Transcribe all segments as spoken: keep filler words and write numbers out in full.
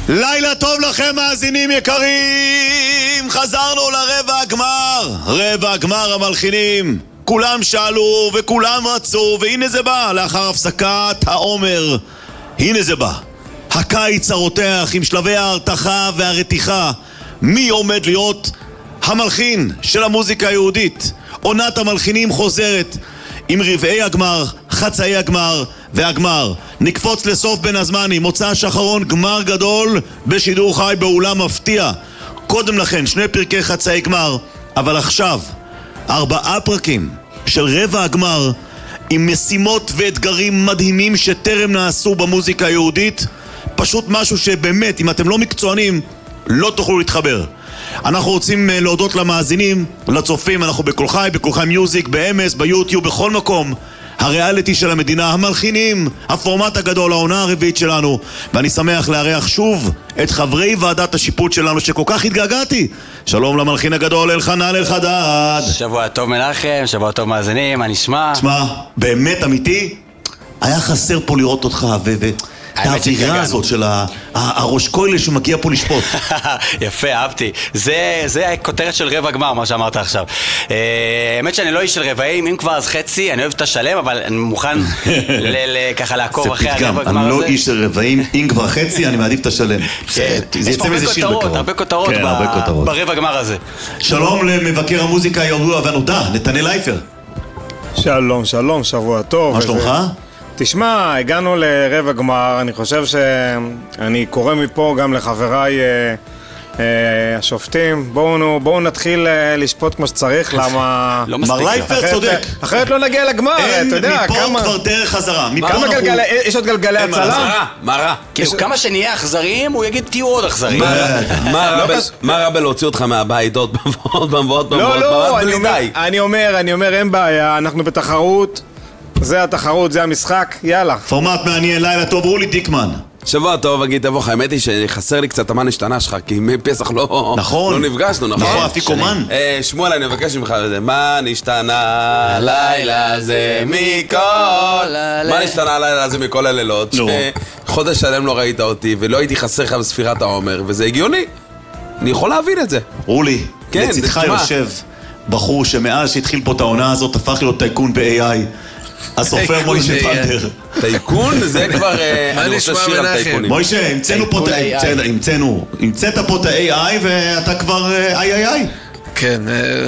לילה טוב לכם מאזינים יקרים, חזרנו לרבע הגמר, רבע הגמר המלחינים. כולם שאלו וכולם רצו, והנה זה בא לאחר הפסקת העומר. הנה זה בא, הקיץ הרותח עם שלבי ההרתחה והרתיחה. מי עומד להיות המלחין של המוזיקה היהודית? עונת המלחינים חוזרת עם רבעי הגמר, חצאי הגמר והגמר. נקפוץ לסוף בין הזמנים, מוצא שחרון גמר גדול בשידור חי באולם מפתיע. קודם לכן שני פרקי חצאי גמר, אבל עכשיו ארבעה פרקים של רבע הגמר עם משימות ואתגרים מדהימים שטרם נעשו במוזיקה היהודית. פשוט משהו שבאמת אם אתם לא מקצוענים לא תוכלו להתחבר. אנחנו רוצים להודות למאזינים, לצופים. אנחנו בכל חי, בכל חי מיוזיק, ב-אמס, ביוטיוב, בכל מקום. הריאליטי של המדינה, המלחינים, הפורמט הגדול, העונה הרביעית שלנו. ואני שמח לארח שוב את חברי ועדת השיפוט שלנו שכל כך התגעגעתי. שלום למלחין הגדול אלחנן אלחדד. שבוע טוב מנחם, שבוע טוב מאזינים, מה נשמע? תשמע, באמת אמיתי, היה חסר פה לראות אותך ו... ו... האווירה הזאת של הראש כולל שמגיע פה לשפוט. יפה, אהבתי. זה הכותרת של רבע גמר, מה שאמרת עכשיו. האמת שאני לא איש של רבעים, אם כבר אז חצי, אני אוהב את השלם, אבל אני מוכן ככה לעקוב אחרי הרבע גמר הזה. אני לא איש של רבעים, אם כבר חצי, אני מעדיף את השלם. יש פה הרבה כותרות, הרבה כותרות ברבע גמר הזה. שלום למבקר המוזיקה הידוע והנודע, נתנאל אייפר. שלום, שלום, שבוע טוב. מה שלומך? תשמע, הגענו לרבע גמר, אני חושב שאני קורא מפה גם לחבריי אה, אה, השופטים, בואו בואו נתחיל אה, לשפוט כמו שצריך, למה... לא מספיק. מר לייפר צודק. אחרת לא נגיע לגמר, אתה יודע, מפה כמה... כבר דרך חזרה. כמה גלגלי... יש עוד גלגלי הצלה? מה רע? כאילו כמה שנהיה אכזריים, הוא יגיד תהיו עוד אכזריים. מה רע בלהוציא אותך מהבית עוד ועוד ועוד? לא, לא, אני אומר, אני אומר, אין בעיה, אנחנו בתחרות. זה התחרות, זה המשחק, יאללה. פורמט מעניין, לילה טוב, רולי דיקמן. שבוע טוב, אגיד תבוך, האמת היא שחסר לי קצת המן השתנה שלך, כי מפסח לא, נכון. לא נפגשנו, נכון? נכון, אפיקומן. אה, שמואל, אני מבקש ממך, מה נשתנה לילה זה מכל, מה נשתנה לילה זה מכל הלילות, שחודש שלם לא ראית אותי, ולא הייתי חסר לך בספירת העומר, וזה הגיוני, אני יכול להבין את זה. רולי, לצדך יושב בחור שמאז שהתחיל פה את העונה הזאת, הפך להיות טייקון ב-איי איי. הסופר מוישה פנדר. טייקון? זה כבר... אני רוצה שיר על טייקונים. מוישה, המצאנו פה... המצאנו. המצאת פה את ה-איי איי ואתה כבר איי איי איי. כן,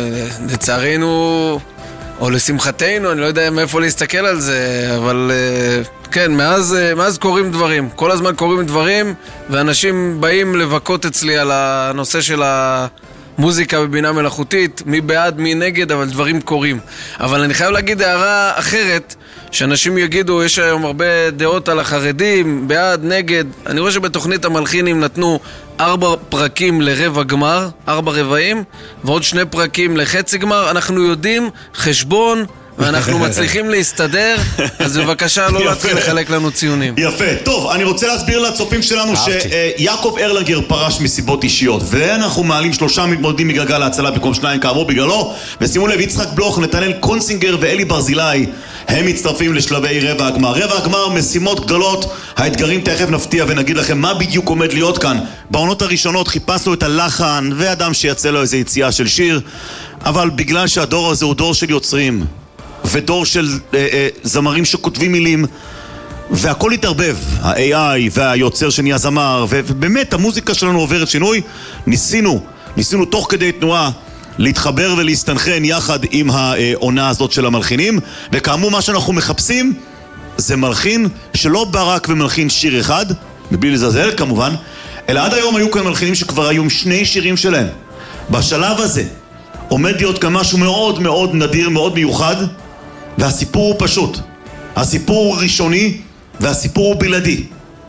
לצערנו, או לשמחתנו, אני לא יודע מאיפה להסתכל על זה, אבל כן, מאז קורים דברים. כל הזמן קורים דברים, ואנשים באים לבקות אצלי על הנושא של ה... מוזיקה בבינה מלאכותית, מי בעד, מי נגד, אבל דברים קורים. אבל אני חייב להגיד הערה אחרת, שאנשים יגידו, יש היום הרבה דעות על החרדים, בעד, נגד. אני רואה שבתוכנית המלחינים נתנו ארבע פרקים לרבע גמר, ארבע רבעים, ועוד שני פרקים לחצי גמר. אנחנו יודעים חשבון, ואנחנו מצליחים להסתדר, אז בבקשה לא להתחיל לחלק לנו ציונים. יפה. טוב, אני רוצה להסביר לצופים שלנו שיעקב ארלנגר פרש מסיבות אישיות, ואנחנו מעלים שלושה מתמודדים מגלגל להצלה במקום שניים כאמור בגללו, ושימו לב, יצחק בלוך, נתנאל קונסינגר ואלי ברזילי הם מצטרפים לשלבי רבע הגמר. רבע הגמר, משימות גדולות, האתגרים תכף נפתיע ונגיד לכם מה בדיוק עומד להיות כאן. בעונות הראשונות חיפשנו את הלחן ואדם שיצא לו איזו יציאה של שיר, אבל בגלל שהדור הזה הוא דור של יוצרים ודור של אה, אה, זמרים שכותבים מילים, והכל התערבב, ה-איי איי והיוצר שנהיה זמר, ובאמת המוזיקה שלנו עוברת שינוי. ניסינו, ניסינו תוך כדי תנועה להתחבר ולהסתנכן יחד עם העונה הזאת של המלחינים, וכאמור מה שאנחנו מחפשים זה מלחין שלא בא רק ומלחין שיר אחד, מבלי לזלזל כמובן, אלא עד היום היו כאן מלחינים שכבר היו שני שירים שלהם. בשלב הזה עומד להיות כאן משהו מאוד מאוד נדיר, מאוד מיוחד, והסיפור הוא פשוט. הסיפור הוא ראשוני והסיפור הוא בלעדי.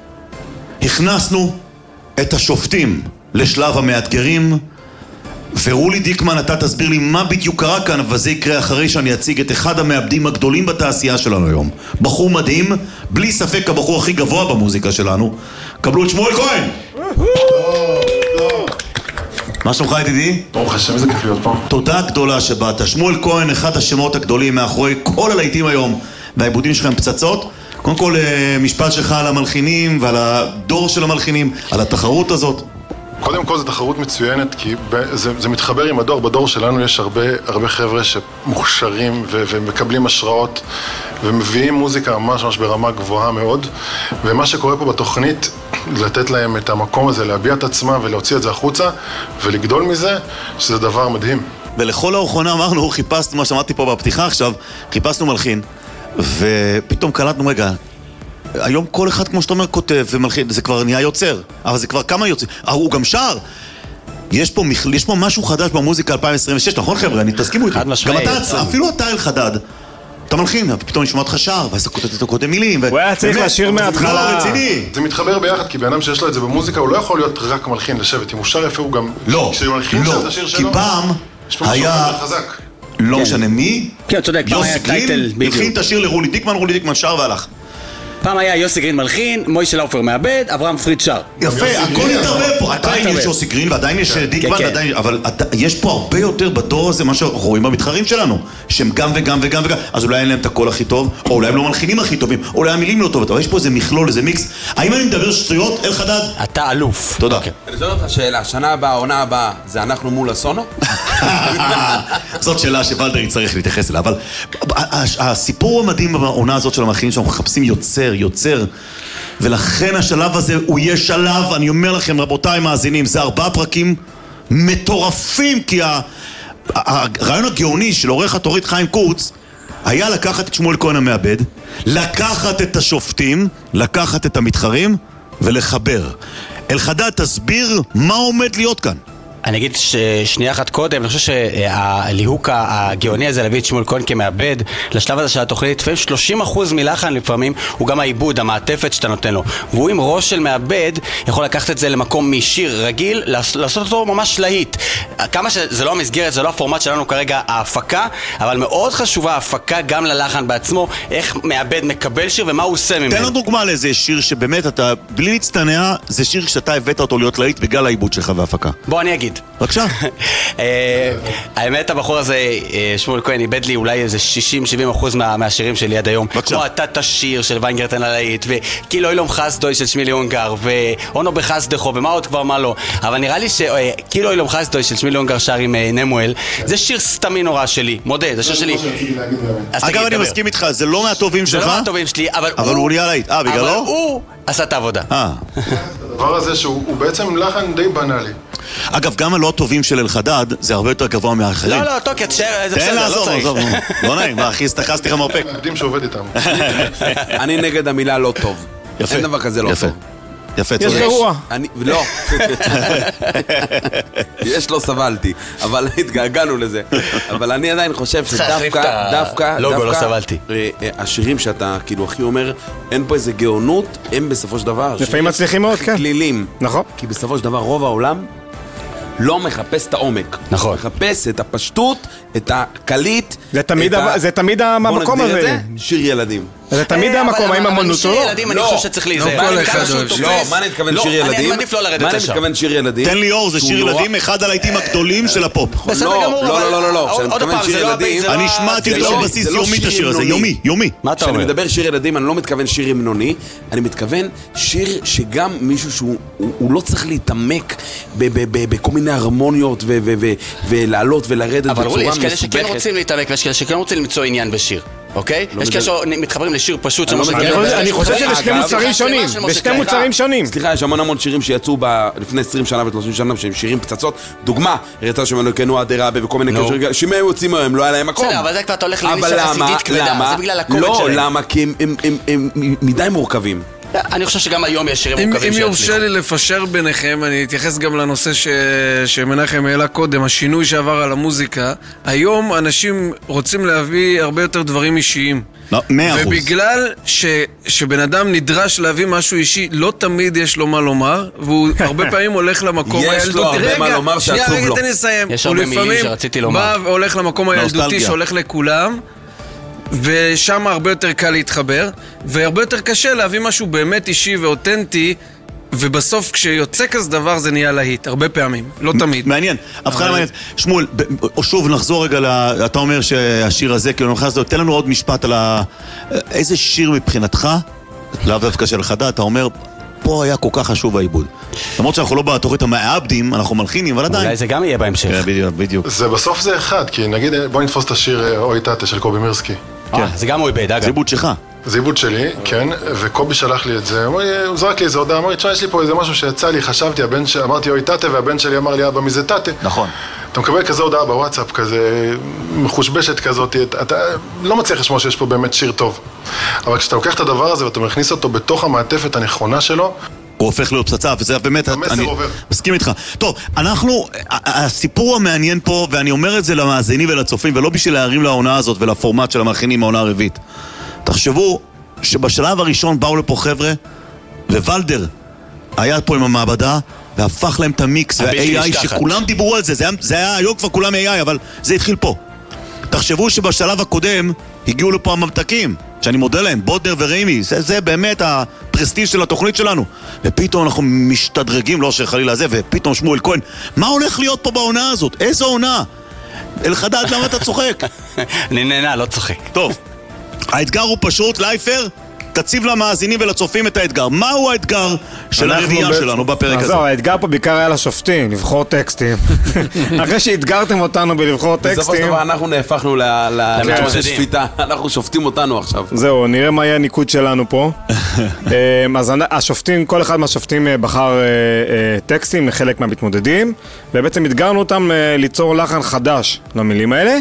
הכנסנו את השופטים לשלב המאתגרים, ורולי דיקמן, אתה תסביר לי מה בדיוק קרה כאן, וזה יקרה אחרי שאני אציג את אחד המאבדים הגדולים בתעשייה שלנו היום. בחור מדהים, בלי ספק הבחור הכי גבוה במוזיקה שלנו. קבלו את שמואל כהן. מה שלומך ידידי? ברוך השם, איזה כיף להיות פה. תודה גדולה שבאת. שמואל כהן, אחד השמות הגדולים מאחורי כל הלהיטים היום, והעיבודים שלכם פצצות. קודם כל, משפט שלך על המלחינים ועל הדור של המלחינים, על התחרות הזאת. קודם כל זו תחרות מצוינת, כי זה, זה מתחבר עם הדור. בדור שלנו יש הרבה, הרבה חבר'ה שמוכשרים ו- ומקבלים השראות ומביאים מוזיקה ממש ממש ברמה גבוהה מאוד, ומה שקורה פה בתוכנית, לתת להם את המקום הזה, להביע את עצמם ולהוציא את זה החוצה ולגדול מזה, שזה דבר מדהים. ולכל האורחונה אמרנו, חיפשנו מה שאמרתי פה בפתיחה עכשיו, חיפשנו מלחין, ופתאום קלטנו רגע, היום כל אחד, כמו שאתה אומר, כותב ומלחין, זה כבר נהיה יוצר, אבל זה כבר כמה יוצר, הוא גם שר. יש פה, יש פה משהו חדש במוזיקה אלפיים עשרים ושש, נכון חבר'ה? אני תסכימו איתי. גם אתה, אפילו אתה אל חדד, אתה מלחין, ופתאום נשמע אותך שר, ואז אתה כותב מילים. הוא היה צריך לשיר מההתחלה. זה מתחבר ביחד, כי באדם שיש לו את זה במוזיקה, הוא לא יכול להיות רק מלחין לשבת. אם הוא שר יפה, הוא גם... לא, לא, כי פעם היה... לא משנה מי, יוסי גרין הלחין את השיר לרולי דיקמן, רולי דיקמן שר והלך. פעם היה יוסי גרין מלחין, מוישה לאופר מעבד, אברהם פריד שר. יפה, הכל התערבב פה. עדיין יש יוסי גרין ועדיין יש דיקמן, אבל יש פה הרבה יותר בדור הזה מה שאנחנו רואים במתחרים שלנו, שהם גם וגם וגם וגם, אז אולי אין להם את הקול הכי טוב, או אולי הם לא מלחינים הכי טובים, או אולי המילים לא טובות, אבל יש פה איזה מכלול, איזה מיקס. האם אני מדבר שטויות, אל חדד? אתה אלוף. תודה. אני שואל אותך שאלה, שנה הבאה, העונה הבאה, זה אנחנו מול הסונו? זאת שאלה שוולדר יצטרך להתייחס אליה, אבל הסיפור המדהים בעונה הזאת של המלחינים שאנחנו מחפשים יוצר, יוצר, ולכן השלב הזה הוא יהיה שלב, אני אומר לכם רבותיי מאזינים, זה ארבעה פרקים מטורפים, כי הרעיון הגאוני של עורך התורית חיים קורץ היה לקחת את שמואל כהן המעבד, לקחת את השופטים, לקחת את המתחרים ולחבר. אלחדד, תסביר מה עומד להיות כאן. אני אגיד ששנייה אחת קודם, אני חושב שהליהוק הגאוני הזה להביא את שמואל כהן כמעבד לשלב הזה של התוכנית, לפעמים שלושים אחוז מלחן לפעמים הוא גם העיבוד, המעטפת שאתה נותן לו, והוא עם ראש של מעבד יכול לקחת את זה למקום משיר רגיל, לעשות אותו ממש להיט. כמה שזה לא המסגרת, זה לא הפורמט שלנו כרגע ההפקה, אבל מאוד חשובה ההפקה גם ללחן בעצמו, איך מעבד מקבל שיר ומה הוא עושה ממנו. תן לנו דוגמה לאיזה שיר שבאמת אתה בלי להצטנע, זה שיר שאתה הבאת אותו להיות להיט בגלל העיבוד שלך וההפקה. בוא אני אגיד. בבקשה. האמת, הבחור הזה, שמואל כהן, איבד לי אולי איזה שישים שבעים אחוז מהשירים שלי עד היום. כמו אתה תשיר של ויינגרטן הלהיט, וכאילו אילום חסדוי של שמילי אונגר, ואונו בחסדכו, ומה עוד כבר מה לא. אבל נראה לי שכאילו אילום חסדוי של שמילי אונגר שר עם נמואל, זה שיר סתמי נורא שלי, מודה, זה שיר שלי. אגב, אני מסכים איתך, זה לא מהטובים שלך, זה לא מהטובים שלי, אבל הוא נהיה להיט. אה, בגללו? אבל הוא עשה את העבודה. הדבר הזה שהוא בעצם לחן די בנאלי. אגב, גם הלא טובים של אלחדד זה הרבה יותר גבוה מהאחרים. לא, לא, טוקט, זה בסדר, לא צריך. לא נעים, מה, אחי, הסתחסתי לך מרפק. יודעים שעובד איתם. אני נגד המילה לא טוב. יפה. אין דבר כזה לא טוב. יפה, יש גרוע. לא. יש לא סבלתי, אבל התגעגענו לזה. אבל אני עדיין חושב שדווקא, דווקא, לוגו לא סבלתי. השירים שאתה כאילו הכי אומר, אין פה איזה גאונות, הם בסופו של דבר לפעמים מצליחים מאוד, כן. כלילים. נכון. כי בסופו של דבר רוב העולם לא מחפש את העומק. נכון. מחפש את הפשטות, את הקליט. זה תמיד, זה תמיד המקום הזה. בוא נגדיר את זה, שיר ילדים. זה תמיד המקום, האם המונוטו לא? שיר ילדים, אני חושב שצריך להיזהר. לא, מה אני מתכוון שיר ילדים? אני מעדיף לא לרדת לשם. מה אני מתכוון שיר ילדים? תן לי אור, זה שיר ילדים, אחד הלהיטים הגדולים של הפופ. בסדר גמור, לא, לא, לא, לא, כשאני מתכוון שיר ילדים, אני שמעתי אותו על בסיס יומי את השיר הזה, יומי, יומי. מה אתה אומר? כשאני מדבר שיר ילדים, אני לא מתכוון שיר המנוני, אני מתכוון שיר שגם מישהו שהוא לא צריך להתעמק בכל מיני הרמוניות ולעלות ולרדת בצורה מסובכת. אבל יש כאלה שכן רוצים להתעמק ויש כאלה שכן רוצים למצוא עניין בשיר. אוקיי? יש כאלה שמתחברים לשיר פשוט של משה גרינברג. אני חושב שזה שני מוצרים שונים, בשני מוצרים שונים. סליחה, יש המון המון שירים שיצאו לפני עשרים שנה ו-שלושים שנה שהם שירים פצצות. דוגמה, רצה שמנו כנו הדרבה וכל מיני כאלה שירים יוצאים היום, לא היה להם מקום. בסדר, אבל זה כבר אתה הולך לנישה חסידית כבדה, זה בגלל הקומץ לא, שלהם. למה? כי הם מדי מורכבים. אני חושב שגם היום יש שירים מורכבים אם יורשה לי לפשר ביניכם, אני אתייחס גם לנושא ש... שמנחם העלה קודם, השינוי שעבר על המוזיקה. היום אנשים רוצים להביא הרבה יותר דברים אישיים. לא, מאה אחוז. ובגלל ש... שבן אדם נדרש להביא משהו אישי, לא תמיד יש לו מה לומר, והוא הרבה פעמים הולך למקום הילדותי. יש לו הרבה מה לומר שעצוב לו. שנייה, רגע, תן לי לסיים. יש הרבה מילים שרציתי לומר. בא והולך למקום הילדותי שהולך לכולם, ושם הרבה יותר קל להתחבר, והרבה יותר קשה להביא משהו באמת אישי ואותנטי ובסוף כשיוצא כזה דבר זה נהיה להיט, הרבה פעמים, לא תמיד. מעניין, הבחנה מעניינת. שמואל, שוב נחזור רגע, אתה אומר שהשיר הזה, כאילו נכנס, תן לנו עוד משפט על איזה שיר מבחינתך, לאו דווקא של חדה, אתה אומר, פה היה כל כך חשוב העיבוד. למרות שאנחנו לא בתוכנית המעבדים, אנחנו מלחינים, אבל עדיין. אולי זה גם יהיה בהמשך. בדיוק, בדיוק. זה בסוף זה אחד, כי נגיד, בוא נתפוס את השיר אוי טאטה של קובי מירסקי. זה גם הוא איבד, אגב. זה עיבוד שלך. זה עיבוד שלי, כן, וקובי שלח לי את זה, הוא זרק לי איזה הודעה, אמר לי, תשמע, יש לי פה איזה משהו שיצא לי, חשבתי, הבן ש... אמרתי אוי טאטה, והבן שלי אמר לי, אבא, מי זה טאטה? נכון. אתה מקבל כזה הודעה בוואטסאפ, כזה מחושבשת כזאת, אתה לא מצליח לשמוע שיש פה באמת שיר טוב. אבל כשאתה לוקח את הדבר הזה ואתה מכניס אותו בתוך המעטפת הנכונה שלו, הוא הופך להיות פצצה, וזה באמת, אני מסכים איתך. טוב, אנחנו, הסיפור המעניין פה, ואני אומר את זה למאזינים ולצופים, ולא בשביל להרים לעונה הזאת ולפורמט של המלחינים מהעונה הרביעית. תחשבו שבשלב הראשון באו לפה חבר'ה, ווולדר היה פה עם המעבדה, והפך להם את המיקס, וה-איי איי שכולם דיברו על זה, זה היה, זה היה היום כבר כולם איי איי, אבל זה התחיל פה. תחשבו שבשלב הקודם הגיעו לפה הממתקים, שאני מודה להם, בודר וריימי, זה, זה באמת הפרסטיז' של התוכנית שלנו. ופתאום אנחנו משתדרגים, לא שחלילה זה, ופתאום שמואל כהן, מה הולך להיות פה בעונה הזאת? איזו עונה? אלחדד, למה אתה צוחק? אני נהנה, לא צוחק. טוב, האתגר הוא פשוט, לייפר, תציב למאזינים ולצופים את האתגר. מהו האתגר של הרביעייה שלנו בפרק הזה? זהו, האתגר פה בעיקר היה לשופטים, לבחור טקסטים. אחרי שהתגרתם אותנו בלבחור טקסטים... בסופו של דבר אנחנו נהפכנו לשפיטה, אנחנו שופטים אותנו עכשיו. זהו, נראה מה יהיה הניקוד שלנו פה. אז השופטים, כל אחד מהשופטים בחר טקסטים לחלק מהמתמודדים, ובעצם התגרנו אותם ליצור לחן חדש למילים האלה,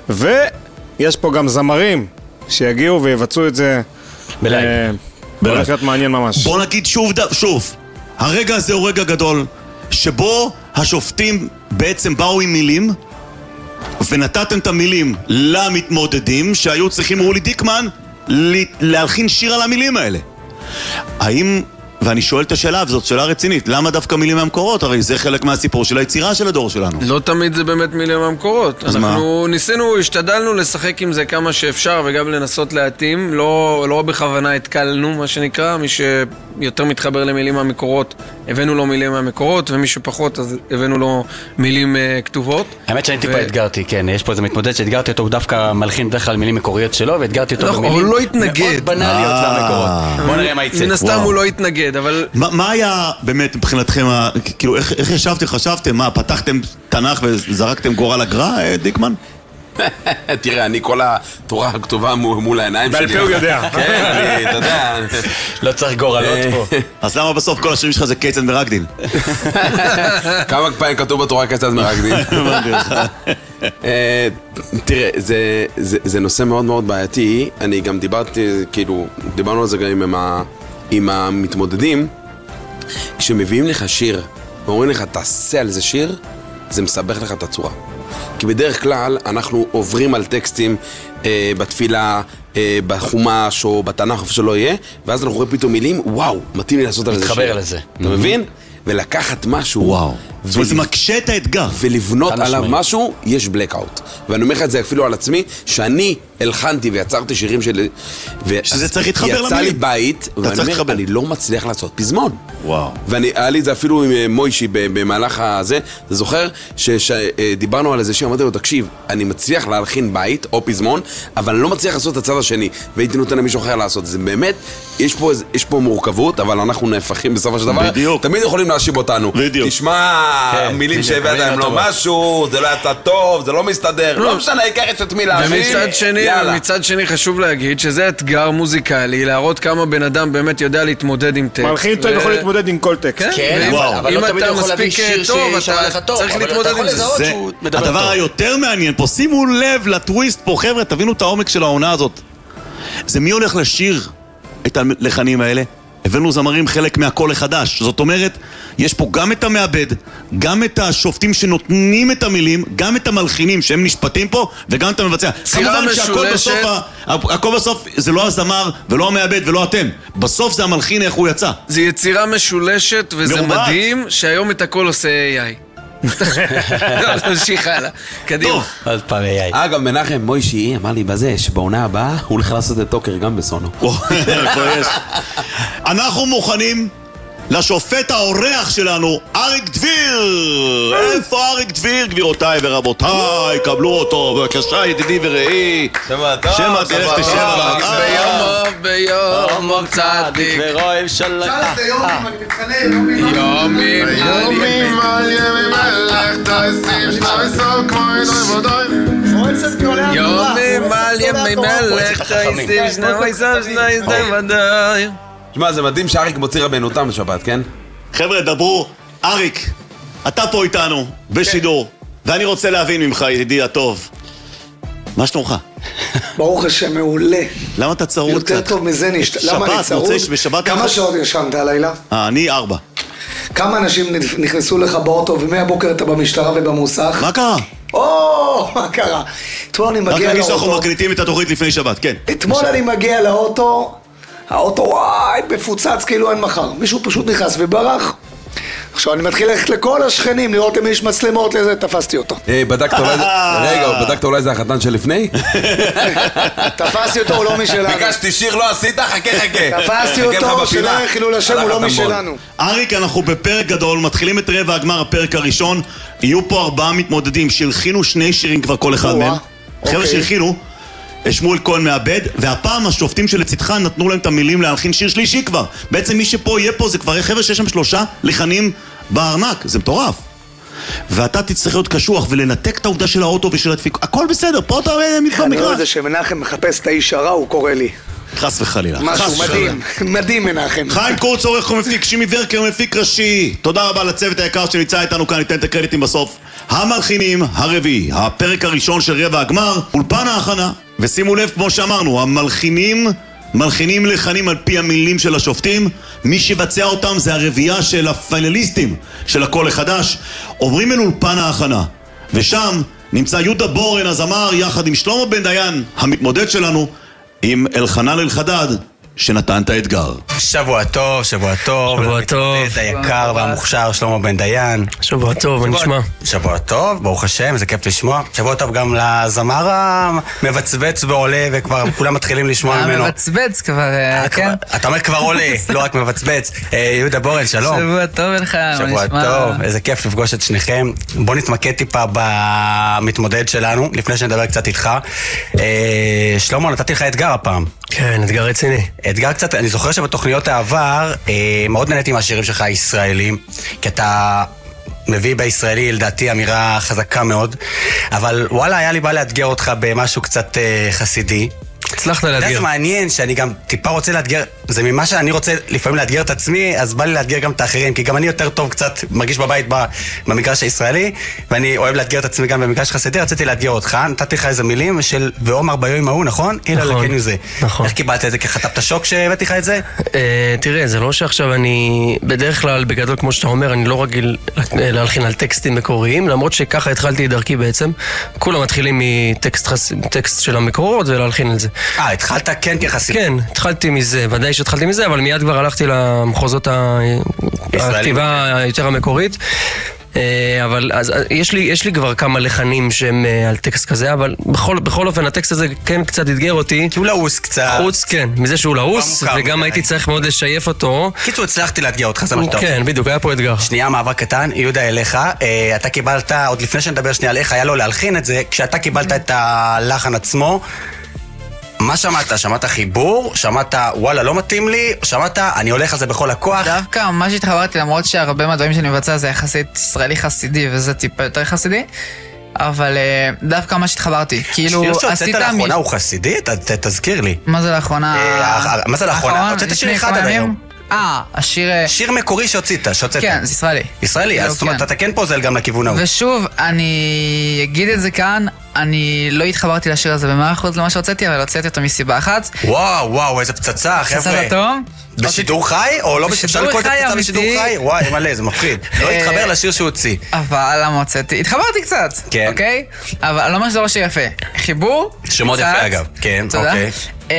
ויש פה גם זמרים שיגיעו ויבצעו את זה בלייב. הולך להיות מעניין ממש. בוא נגיד שוב, שוב, הרגע הזה הוא רגע גדול, שבו השופטים בעצם באו עם מילים, ונתתם את המילים למתמודדים, שהיו צריכים רולי דיקמן להלחין שיר על המילים האלה. האם, ואני שואל את השאלה, וזאת שאלה רצינית, למה דווקא מילים מהמקורות? הרי זה חלק מהסיפור של היצירה של הדור שלנו. לא תמיד זה באמת מילים מהמקורות. אנחנו מה? ניסינו, השתדלנו לשחק עם זה כמה שאפשר, וגם לנסות להתאים. לא, לא בכוונה התקלנו, מה שנקרא. מי שיותר מתחבר למילים מהמקורות, הבאנו לו מילים מהמקורות, ומי שפחות, אז הבאנו לו מילים uh, כתובות. האמת שאני טיפה אתגרתי, כן. יש פה איזה מתמודד שהתגרתי אותו, הוא דווקא מלחין בדרך כלל מילים מקוריות שלו, והתגרתי אותו במילים מאוד בנאליות למקורות. בוא נראה מה יצא. מן הסתם הוא לא התנגד, אבל... מה היה באמת מבחינתכם, כאילו, איך ישבתם, חשבתם, מה, פתחתם תנ"ך וזרקתם גורל הגר"א, דיקמן? תראה, אני כל התורה הכתובה מול העיניים שלי. בעל פה הוא יודע. כן, אני, אתה יודע. לא צריך גורלות פה. אז למה בסוף כל השירים שלך זה כיצד מרקדין? כמה פעמים כתוב בתורה כיצד מרקדין? תראה, זה נושא מאוד מאוד בעייתי. אני גם דיברתי, כאילו, דיברנו על זה גם עם המתמודדים. כשמביאים לך שיר ואומרים לך תעשה על זה שיר, זה מסבך לך את הצורה. כי בדרך כלל אנחנו עוברים על טקסטים אה, בתפילה, אה, בחומש או בתנ"ך איפה שלא יהיה, ואז אנחנו רואים פתאום מילים, וואו, מתאים לי לעשות על זה שיר. מתחבר לזה. אתה מבין? ולקחת משהו, וואו, זאת אומרת, זה מקשה את האתגר. ולבנות עליו משהו, יש בלקאוט. ואני אומר לך את זה אפילו על עצמי, שאני הלחנתי ויצרתי שירים שלי, שזה צריך להתחבר למילים. יצא לי בית, ואני אומר, אני לא מצליח לעשות פזמון. וואו. והיה לי את זה אפילו עם מוישי במהלך הזה, אתה זוכר שדיברנו על איזה שיר, אמרתי לו, תקשיב, אני מצליח להלחין בית או פזמון, אבל אני לא מצליח לעשות את הצד השני, והייתי נותן למישהו אחר לעשות. זה באמת, יש פה, יש פה מורכבות, אבל אנחנו נהפכים בסופו של דבר. בדיוק. תמיד יכולים להשיב אותנו. בדיוק. תשמע, מילים שהבאת להם לא משהו, זה לא יצא טוב, זה לא מסתדר, לא משנה, העיקר יש את מי להשיב. ומצד שני, מצד שני חשוב להגיד שזה אתגר מוזיקלי, להראות כמה בן אדם באמת יודע להתמודד עם טקסט. מלחין טוב יכול להתמודד עם כל טקסט. כן, אבל לא תמיד יכול להביא שיר שישמע לך טוב, צריך להתמודד עם זה. הדבר היותר מעניין פה, שימו לב לטוויסט פה, חבר'ה, תבינו את העומק של העונה הזאת. זה מי הולך לשיר את הלחנים האלה? הבאנו זמרים חלק מהקול החדש. זאת אומרת, יש פה גם את המעבד, גם את השופטים שנותנים את המילים, גם את המלחינים שהם נשפטים פה, וגם את המבצע. כמובן שהכל בסוף, הכל בסוף זה לא הזמר ולא המעבד ולא אתם. בסוף זה המלחין איך הוא יצא. זה יצירה משולשת וזה מדהים שהיום את הכל עושה איי איי. תמשיך הלאה, קדימה. עוד פעם איי איי. אגב, מנחם מוישי אמר לי בזה שבעונה הבאה הוא הולך לעשות את טוקר גם בסונו. אנחנו מוכנים לשופט האורח שלנו, אריק דביר! איפה אריק דביר, גבירותיי ורבותיי? קבלו אותו, בבקשה, ידידי ורעי. שמה טוב, שמה תלך תשב. ביום ביום צדיק ורואים של... זה יומים, אני מתחנן, יומים יומים על ימי מלך תעשים שניים סוף כמו עיניים ודיים. יומים על ימי מלך תעשים שניים סוף שניים ודיים. שמע, זה מדהים שאריק מוציא רבנותם לשבת, כן? חבר'ה, דברו. אריק, אתה פה איתנו, בשידור, ואני רוצה להבין ממך, ידידי הטוב. מה שלומך? ברוך השם, מעולה. למה אתה צרוד קצת? יותר טוב מזה נשת... למה אני שבת, צרוד? מוצא בשבת... כמה שעות ישנת הלילה? אה, אני ארבע. כמה אנשים נכנסו לך באוטו ומהבוקר אתה במשטרה ובמוסך? מה קרה? או, מה קרה? אתמול אני רק מגיע נגיד שאנחנו לאוטו. מקליטים את התוכנית לפני שבת, כן. אתמול אני מגיע לאוטו, האוטו וואי, מפוצץ כאילו אין מחר. מישהו פשוט נכנס וברח. עכשיו אני מתחיל ללכת לכל השכנים, לראות אם יש מצלמות לזה, תפסתי אותו. היי, בדקת אולי... רגע, בדקת אולי זה החתן שלפני? תפסתי אותו, הוא לא משלנו. ביקשתי שיר, לא עשית? חכה חכה. תפסתי אותו, שלא יהיה חילול השם, הוא לא משלנו. אריק, אנחנו בפרק גדול, מתחילים את רבע הגמר, הפרק הראשון. יהיו פה ארבעה מתמודדים שהלחינו שני שירים כבר כל אחד מהם. חבר'ה שהלחינו, שמואל כהן מעבד, והפעם השופטים שלצדך נתנו להם את המילים להלחין שיר שלישי כבר. בעצם מי שפה יהיה פה זה כבר חבר'ה שיש שם שלושה לחנים בארנק, זה מטורף. ואתה תצטרך להיות קשוח ולנתק את העובדה של האוטו ושל הדפיק. הכל בסדר, פה אתה מתחם אני רואה מגרש. את זה שמנחם מחפש את האיש הרע, הוא קורא לי. חס וחלילה. משהו מדהים, מדהים מנחם. חיים קורץ עורך ומפיק, שימי ורקר מפיק ראשי. תודה רבה לצוות היקר שנמצא איתנו כאן, ניתן את הקרדיטים בסוף. המלחינים הרביעי, הפרק הראשון של רבע הגמר, אולפן ההכנה. ושימו לב, כמו שאמרנו, המלחינים מלחינים לחנים על פי המילים של השופטים. מי שבצע אותם זה הרביעייה של הפיינליסטים של הקול החדש. עוברים אל אולפן ההכנה, ושם נמצא יהודה בורן הזמר יחד עם שלמה בן דיין המתמודד שלנו, עם אלחנן אלחדד שנתן את האתגר. שבוע טוב, שבוע טוב. שבוע טוב. את היקר והמוכשר שלמה בן דיין. שבוע טוב, מה נשמע? שבוע טוב, ברוך השם, זה כיף לשמוע. שבוע טוב גם לזמר המבצבץ ועולה, וכבר כולם מתחילים לשמוע ממנו. מבצבץ כבר, כן. אתה אומר כבר עולה, לא רק מבצבץ. יהודה בורן, שלום. שבוע טוב לך, שבוע טוב, איזה כיף לפגוש את שניכם. בוא נתמקד טיפה במתמודד שלנו, לפני שנדבר קצת איתך. שלמה, נתתי לך אתגר הפעם. כן, אתגר רציני. אתגר קצת, אני זוכר שבתוכניות העבר מאוד נהניתי מהשירים שלך הישראלים, כי אתה מביא בישראלי לדעתי אמירה חזקה מאוד, אבל וואלה, היה לי בא לאתגר אותך במשהו קצת חסידי. הצלחת לאתגר. זה מעניין שאני גם טיפה רוצה לאתגר, זה ממה שאני רוצה לפעמים לאתגר את עצמי, אז בא לי לאתגר גם את האחרים, כי גם אני יותר טוב קצת מרגיש בבית במגרש הישראלי, ואני אוהב לאתגר את עצמי גם במגרש חסידי. רציתי לאתגר אותך, נתתי לך איזה מילים של ואומר ביום ההוא, נכון? הנה לקניו זה. נכון. איך קיבלת את זה? כחטפת שוק שהבאתי לך את זה? תראה, זה לא שעכשיו אני, בדרך כלל בגדול כמו שאתה אומר, אני לא רגיל להלחין על טקסטים מקוריים, למרות שככה התחלתי דרכי בעצם. כולם מתחילים מטקסט של המקורות ולהלחין על זה. אה, התחלת כן כחסיד. כן, התחלתי מזה, ודאי שהתחלתי מזה, אבל מיד כבר הלכתי למחוזות הכתיבה היותר המקורית. אבל אז יש לי, יש לי כבר כמה לחנים שהם על טקסט כזה, אבל בכל, בכל אופן הטקסט הזה כן קצת התגר אותי. כי הוא לעוס קצת. חוץ, כן, מזה שהוא לעוס, וגם הייתי צריך מאוד לשייף אותו. קיצור, הצלחתי לאתגר אותך, זה מה שאתה אומר. כן, בדיוק, היה פה אתגר. שנייה, מעבר קטן, יהודה אליך, אתה קיבלת, עוד לפני שנדבר שנייה על איך היה לו להלחין את זה, כשאתה קיבלת את הלחן עצמו, מה שמעת? שמעת חיבור? שמעת וואלה לא מתאים לי? שמעת אני הולך על זה בכל הכוח? דווקא מה שהתחברתי, למרות שהרבה מהדברים שאני מבצע זה יחסית ישראלי חסידי וזה טיפה יותר חסידי, אבל דווקא מה שהתחברתי, כאילו שיר שהוצאת לאחרונה הוא חסידי? תזכיר לי. מה זה לאחרונה? מה זה לאחרונה? הוצאת שיר אחד עד היום. אה, השיר... שיר מקורי שהוצאת, שהוצאת. כן, זה ישראלי. ישראלי, אז זאת אומרת, אתה כן פוזל גם לכיוון ההוא. ושוב, אני אגיד את זה כאן, אני לא התחברתי לשיר הזה במאה אחוז למה שהוצאתי, אבל הוצאתי אותו מסיבה אחת. וואו, וואו, איזה פצצה, חבר'ה. פצצה לטום. בשידור חי? או לא אפשר לקרוא את הפצצה בשידור חי? וואי, מלא, זה מפחיד. לא התחבר לשיר שהוא הוציא. אבל למה הוצאתי? התחברתי קצת, אוקיי? אבל לא ממש זה לא שיר יפה. חיבור. שמאוד יפה אגב, כן, אוקיי.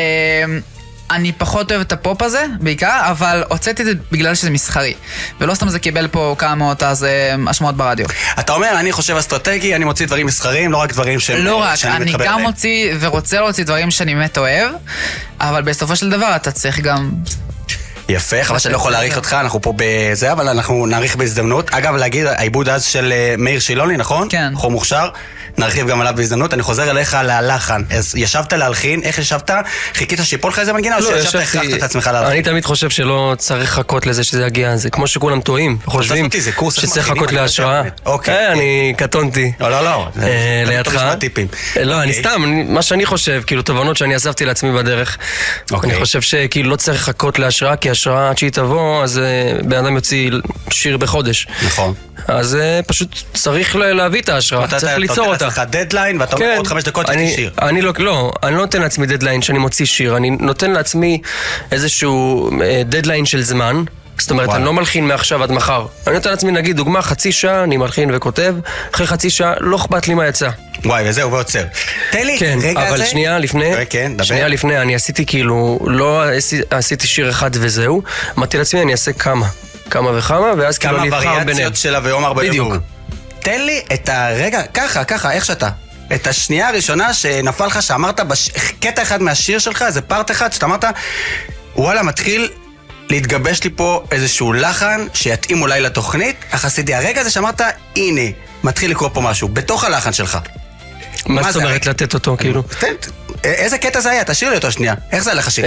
אני פחות אוהב את הפופ הזה, בעיקר, אבל הוצאתי את זה בגלל שזה מסחרי. ולא סתם זה קיבל פה כמה מאות אז השמעות ברדיו. אתה אומר, אני חושב אסטרטגי, אני מוציא דברים מסחריים, לא רק דברים שאני מתחבר אליהם. לא רק, אני גם מוציא ורוצה להוציא דברים שאני באמת אוהב, אבל בסופו של דבר אתה צריך גם... יפה, חבל שאני לא יכול להעריך אותך, אנחנו פה בזה, אבל אנחנו נעריך בהזדמנות. אגב, להגיד, העיבוד אז של מאיר שילוני, נכון? כן. חום מוכשר, נרחיב גם עליו בהזדמנות. אני חוזר אליך ללחן. אז ישבת להלחין, איך ישבת? חיכית שיפול לך איזה מנגינה, או שישבת הכרחת את עצמך להלחין? אני תמיד חושב שלא צריך לחכות לזה שזה יגיע. זה כמו שכולם טועים, חושבים שצריך לחכות להשראה. אוקיי. אני קטונתי. לא, לא, לא. לידך. לא, אני סתם, מה שאני חושב, כאילו תובנות שאני אספתי לעצמי בדרך. אני חושב שכאילו לא צריך לחכות להשראה, כי השראה עד שהיא תבוא, אז בן אדם יוציא שיר בחודש. נכון. אז פשוט צריך להביא את ההשראה, צריך ליצור אותה. אתה נותן לעצמך דדליין, ואתה אומר עוד חמש דקות יש שיר. אני לא, לא, אני לא נותן לעצמי דדליין שאני מוציא שיר, אני נותן לעצמי איזשהו דדליין של זמן. זאת אומרת, אני לא מלחין מעכשיו עד מחר. אני נותן לעצמי, נגיד, דוגמה, חצי שעה, אני מלחין וכותב, אחרי חצי שעה, לא אכפת לי מה יצא. וואי, וזהו, ועוצר. תן לי, כן, רגע הזה. אבל שנייה לפני, שנייה לפני, אני עשיתי כאילו, לא עשיתי שיר אחד וזהו, אמרתי לעצמי, אני אעשה כמה, כמה וכמה, ואז כאילו אני אבחר ביניהם. כמה וריאציות שלה ויום ארבע יום. בדיוק. תן לי את הרגע, ככה, ככה, איך שאתה. את השנייה הראשונה שנפל לך, שאמרת בקטע אחד מהשיר שלך, איזה פארט אחד, שאתה אמרת, וואלה, מתחיל להתגבש לי פה איזשהו לחן שיתאים אולי לתוכנית, אך עשיתי הרגע הזה שאמרת, הנה, מתחיל לקרוא פה משהו, בתוך הלחן שלך. מה זאת אומרת לתת אותו, כאילו? איזה קטע זה היה? תשאיר לי אותו שנייה. איך זה הלך השיר?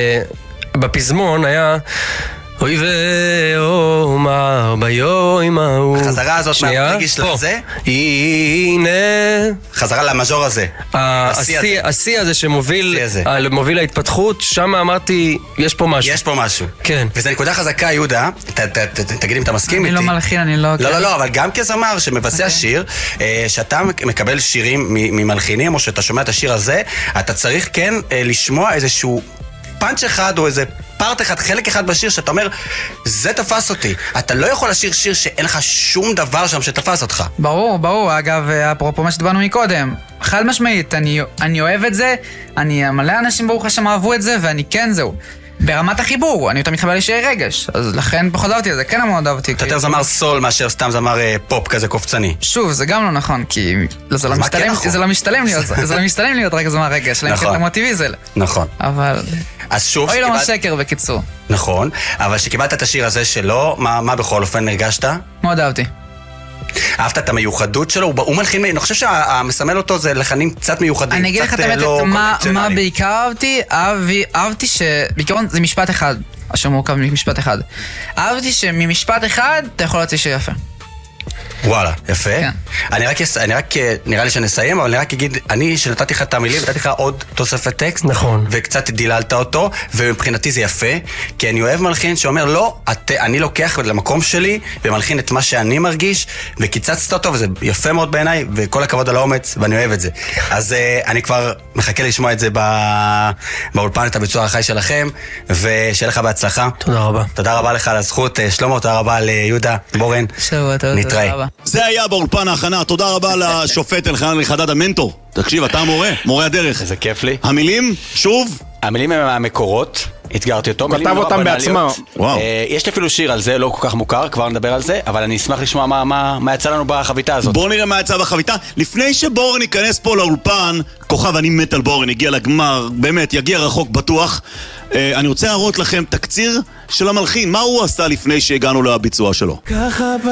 בפזמון היה... אוי ואומר ביום ההוא. החזרה הזאת מהרגיש לזה? הנה. חזרה למז'ור הזה. השיא הזה שמוביל להתפתחות, שם אמרתי, יש פה משהו. יש פה משהו. כן. וזו נקודה חזקה, יהודה, תגיד אם אתה מסכים איתי. אני לא מלחין, אני לא... לא, לא, לא, אבל גם כזמר שמבצע שיר, שאתה מקבל שירים ממלחינים, או שאתה שומע את השיר הזה, אתה צריך כן לשמוע איזשהו פאנץ' אחד או איזה פארט אחד, חלק אחד בשיר שאתה אומר, זה תפס אותי. אתה לא יכול לשיר שיר שאין לך שום דבר שם שתפס אותך. ברור, ברור. אגב, אפרופו מה שדברנו מקודם, חד משמעית, אני, אני אוהב את זה, אני מלא אנשים ברוך השם אהבו את זה, ואני כן זהו. ברמת החיבור, אני יותר מתחבר לשירי רגש, אז לכן פחות אהבתי את זה, כן מאוד אהבתי. אתה יותר זמר סול מאשר סתם זמר פופ כזה קופצני. שוב, זה גם לא נכון, כי זה לא משתלם, זה לא משתלם להיות, זה לא משתלם להיות רק זמר רגש, להם כן מוטיבי זה. נכון. אבל... אז שוב... אוי לא שקר בקיצור. נכון, אבל שקיבלת את השיר הזה שלו, מה בכל אופן הרגשת? מאוד אהבתי. אהבת את המיוחדות שלו? הוא מלחין, אני חושב שהמסמל אותו זה לחנים קצת מיוחדים. אני אגיד לך את האמת, מה בעיקר אהבתי, אהבתי שבעיקרון זה משפט אחד, אשר מורכב ממשפט אחד. אהבתי שממשפט אחד אתה יכול להוציא שיר יפה. וואלה, יפה. אני רק, אני רק, נראה לי שנסיים, אבל אני רק אגיד, אני שנתתי לך את המילים, נתתי לך עוד תוספת טקסט. נכון. וקצת דיללת אותו, ומבחינתי זה יפה, כי אני אוהב מלחין שאומר, לא, את, אני לוקח למקום שלי, ומלחין את מה שאני מרגיש, וקיצצת אותו, וזה יפה מאוד בעיניי, וכל הכבוד על האומץ, ואני אוהב את זה. אז uh, אני כבר מחכה לשמוע את זה בא... באולפן, את הביצוע החי שלכם, ושיהיה לך בהצלחה. תודה רבה. תודה רבה לך על הזכות, שלמה, תודה רבה ליהודה, בורן. שבוע, תודה, נתראה. תודה רבה. זה היה באולפן ההכנה, תודה רבה לשופט אלחנן אלחדד המנטור. תקשיב, אתה מורה, מורה הדרך. איזה כיף לי. המילים, שוב? המילים הם מהמקורות, התגרתי אותו. כתב אותם בעצמה. וואו. יש לי אפילו שיר על זה, לא כל כך מוכר, כבר נדבר על זה, אבל אני אשמח לשמוע מה, מה, מה יצא לנו בחביתה הזאת. בואו נראה מה יצא בחביתה. לפני שבורן ייכנס פה לאולפן, כוכב אני מת על בורן, הגיע לגמר, באמת, יגיע רחוק בטוח. אני רוצה להראות לכם תקציר של המלחין, מה הוא עשה לפני שהגענו לביצוע שלו. ככה